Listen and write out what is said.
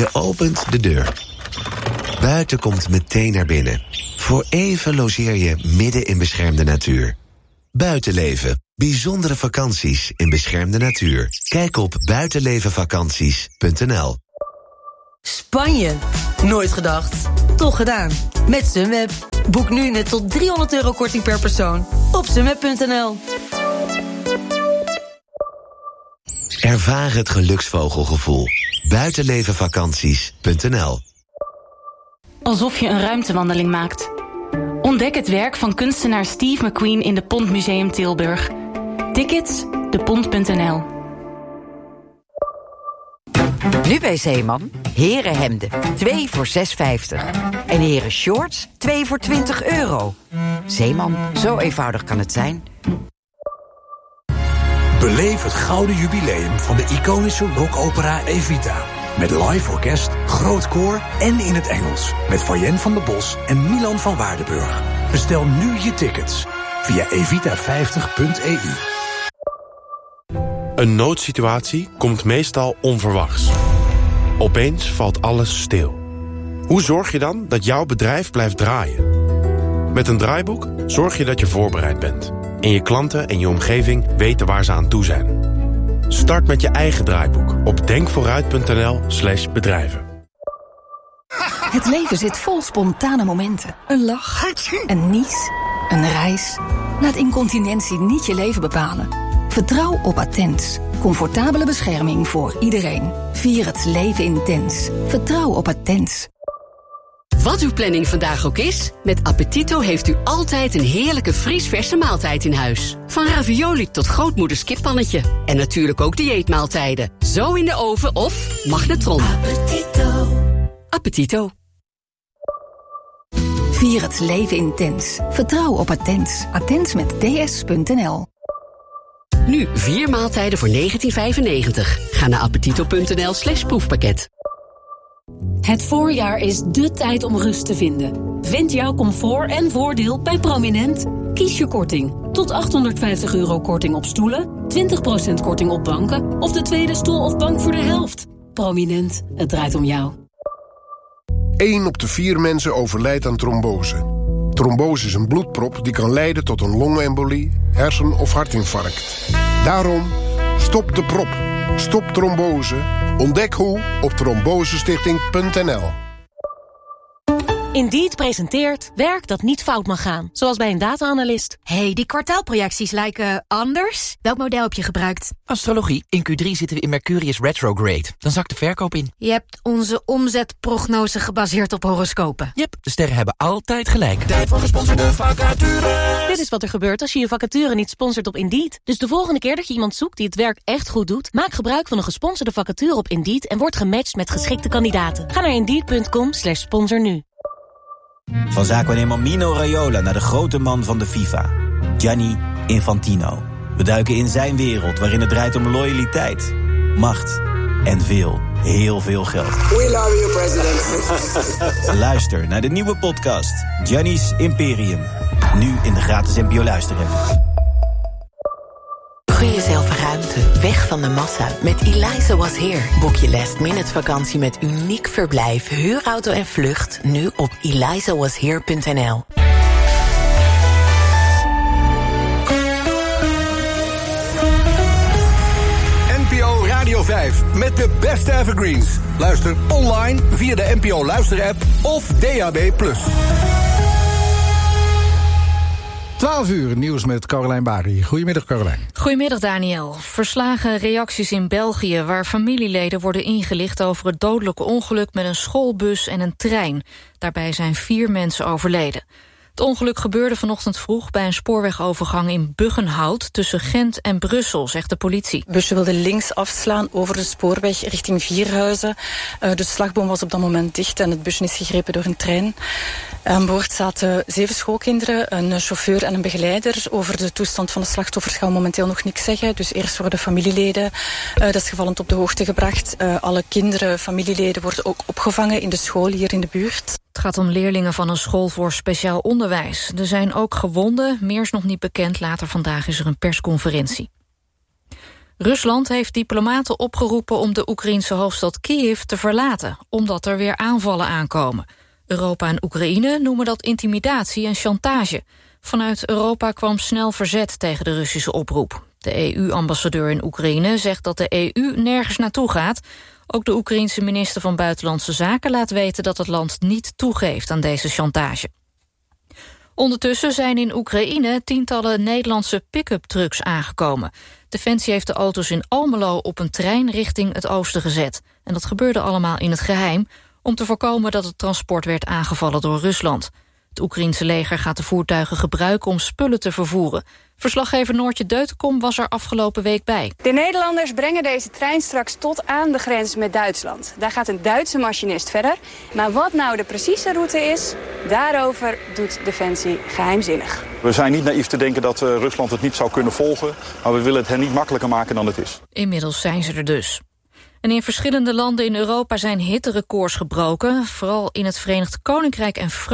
Je opent de deur. Buiten komt meteen naar binnen. Voor even logeer je midden in beschermde natuur. Buitenleven. Bijzondere vakanties in beschermde natuur. Kijk op buitenlevenvakanties.nl. Spanje. Nooit gedacht. Toch gedaan. Met Sunweb. Boek nu net tot €300 korting per persoon op sunweb.nl. Ervaar het geluksvogelgevoel. Buitenlevenvakanties.nl. Alsof je een ruimtewandeling maakt. Ontdek het werk van kunstenaar Steve McQueen in de Pont Museum Tilburg. Tickets, depont.nl. Nu bij Zeeman, herenhemden, 2 voor €6,50. En heren shorts, 2 voor €20. Zeeman, zo eenvoudig kan het zijn. Beleef het gouden jubileum van de iconische rockopera Evita. Met live orkest, groot koor en in het Engels. Met Fayen van der Bos en Milan van Waardenburg. Bestel nu je tickets via evita50.eu. Een noodsituatie komt meestal onverwachts. Opeens valt alles stil. Hoe zorg je dan dat jouw bedrijf blijft draaien? Met een draaiboek zorg je dat je voorbereid bent. En je klanten en je omgeving weten waar ze aan toe zijn. Start met je eigen draaiboek op denkvooruit.nl/bedrijven. Het leven zit vol spontane momenten. Een lach, een nies, een reis. Laat incontinentie niet je leven bepalen. Vertrouw op Attens. Comfortabele bescherming voor iedereen. Vier het leven intens. Vertrouw op Attens. Wat uw planning vandaag ook is, met Appetito heeft u altijd een heerlijke vriesverse maaltijd in huis. Van ravioli tot grootmoeders kippannetje. En natuurlijk ook dieetmaaltijden. Zo in de oven of magnetron. Appetito. Appetito. Vier het leven intens. Vertrouw op Attens. Attens met ds.nl. Nu 4 maaltijden voor €19,95. Ga naar appetito.nl/proefpakket. Het voorjaar is dé tijd om rust te vinden. Vind jouw comfort en voordeel bij Prominent. Kies je korting. Tot €850 korting op stoelen, 20% korting op banken of de tweede stoel of bank voor de helft. Prominent, het draait om jou. 1 op de 4 mensen overlijdt aan trombose. Trombose is een bloedprop die kan leiden tot een longembolie, hersen- of hartinfarct. Daarom, stop de prop. Stop trombose. Ontdek hoe op trombosestichting.nl. Indeed presenteert werk dat niet fout mag gaan. Zoals bij een data-analyst. Hey, die kwartaalprojecties lijken anders. Welk model heb je gebruikt? Astrologie. In Q3 zitten we in Mercurius retrograde. Dan zakt de verkoop in. Je hebt onze omzetprognose gebaseerd op horoscopen. Yep, de sterren hebben altijd gelijk. Tijd voor gesponsorde vacature. Dit is wat er gebeurt als je je vacature niet sponsort op Indeed. Dus de volgende keer dat je iemand zoekt die het werk echt goed doet, maak gebruik van een gesponsorde vacature op Indeed en word gematcht met geschikte kandidaten. Ga naar Indeed.com/sponsor nu. Van zaakwaarnemer Mino Raiola naar de grote man van de FIFA, Gianni Infantino. We duiken in zijn wereld waarin het draait om loyaliteit, macht en heel veel geld. We love you, president. Luister naar de nieuwe podcast Gianni's Imperium. Nu in de gratis NPO Luisterapp. Gun jezelf ruimte, weg van de massa. Met Eliza Was Here. Boek je last-minute vakantie met uniek verblijf, huurauto en vlucht. Nu op elizawashere.nl. NPO Radio 5 met de beste evergreens. Luister online via de NPO Luisterapp of DAB+. 12 uur, nieuws met Caroline Bari. Goedemiddag, Caroline. Goedemiddag, Daniel. Verslagen reacties in België, waar familieleden worden ingelicht over het dodelijke ongeluk met een schoolbus en een trein. Daarbij zijn 4 mensen overleden. Het ongeluk gebeurde vanochtend vroeg bij een spoorwegovergang in Buggenhout tussen Gent en Brussel, zegt de politie. Het busje wilde links afslaan over de spoorweg richting Vierhuizen. De slagboom was op dat moment dicht en het busje is gegrepen door een trein. Aan boord zaten 7 schoolkinderen, een chauffeur en een begeleider. Over de toestand van de slachtoffers gaan we momenteel nog niks zeggen. Dus eerst worden familieleden desgevallend op de hoogte gebracht. Alle kinderen, familieleden worden ook opgevangen in de school hier in de buurt. Het gaat om leerlingen van een school voor speciaal onderwijs. Er zijn ook gewonden, meer is nog niet bekend. Later vandaag is er een persconferentie. Rusland heeft diplomaten opgeroepen om de Oekraïnse hoofdstad Kiev te verlaten, omdat er weer aanvallen aankomen. Europa en Oekraïne noemen dat intimidatie en chantage. Vanuit Europa kwam snel verzet tegen de Russische oproep. De EU-ambassadeur in Oekraïne zegt dat de EU nergens naartoe gaat. Ook de Oekraïense minister van Buitenlandse Zaken laat weten dat het land niet toegeeft aan deze chantage. Ondertussen zijn in Oekraïne tientallen Nederlandse pick-up trucks aangekomen. Defensie heeft de auto's in Almelo op een trein richting het oosten gezet. En dat gebeurde allemaal in het geheim, om te voorkomen dat het transport werd aangevallen door Rusland. Het Oekraïense leger gaat de voertuigen gebruiken om spullen te vervoeren. Verslaggever Noortje Deutenkom was er afgelopen week bij. De Nederlanders brengen deze trein straks tot aan de grens met Duitsland. Daar gaat een Duitse machinist verder. Maar wat nou de precieze route is, daarover doet Defensie geheimzinnig. We zijn niet naïef te denken dat Rusland het niet zou kunnen volgen, maar we willen het hen niet makkelijker maken dan het is. Inmiddels zijn ze er dus. En in verschillende landen in Europa zijn hitterecords gebroken. Vooral in het Verenigd Koninkrijk en Frankrijk